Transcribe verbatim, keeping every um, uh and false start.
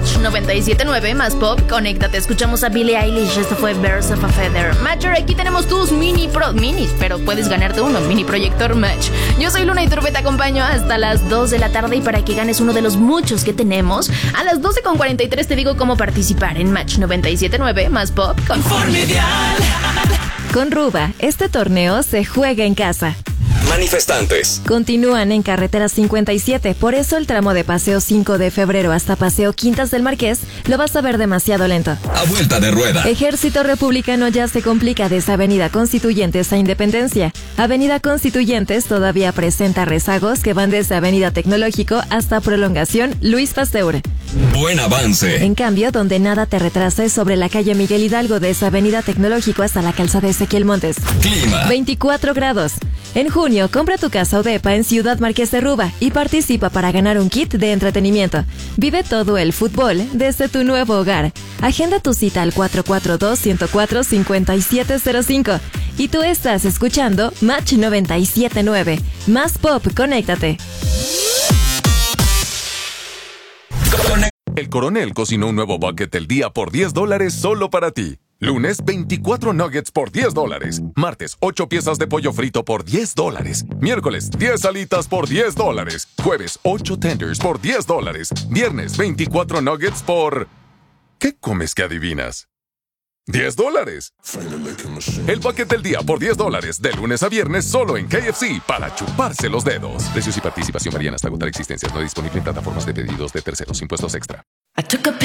Match noventa y siete punto nueve más pop, conéctate. Escuchamos a Billie Eilish, esto fue Birds of a Feather. Matcher, aquí tenemos tus mini pro, minis, pero puedes ganarte uno, mini proyector Match. Yo soy Luna Iturbe, te acompaño hasta las dos de la tarde y para que ganes uno de los muchos que tenemos, a las doce con cuarenta y tres te digo cómo participar en Match noventa y siete punto nueve más pop con Formedial. Con Ruba, este torneo se juega en casa. Manifestantes continúan en carretera cincuenta y siete, por eso el tramo de Paseo cinco de febrero hasta Paseo Quintas del Marqués lo vas a ver demasiado lento. A vuelta de rueda. Ejército Republicano ya se complica desde Avenida Constituyentes a Independencia. Avenida Constituyentes todavía presenta rezagos que van desde Avenida Tecnológico hasta Prolongación Luis Pasteur. Buen avance. En cambio, donde nada te retrasa es sobre la calle Miguel Hidalgo desde Avenida Tecnológico hasta la calzada Ezequiel Montes. Clima. veinticuatro grados. En junio, compra tu casa o depa en Ciudad Marqués de Ruba y participa para ganar un kit de entretenimiento. Vive todo el fútbol desde tu nuevo hogar. Agenda tu cita al cuatro cuatro dos, uno cero cuatro, cinco siete cero cinco. Y tú estás escuchando Match noventa y siete punto nueve. Más pop, conéctate. El Coronel cocinó un nuevo bucket del día por diez dólares solo para ti. Lunes, veinticuatro nuggets por diez dólares. Martes, ocho piezas de pollo frito por diez dólares. Miércoles, diez alitas por diez dólares. Jueves, ocho tenders por diez dólares. Viernes, veinticuatro nuggets por... ¿Qué comes que adivinas? diez dólares. El bucket del día por diez dólares. De lunes a viernes solo en K F C para chuparse los dedos. Precios y participación varían hasta agotar existencias. No disponible en plataformas de pedidos de terceros. Impuestos extra.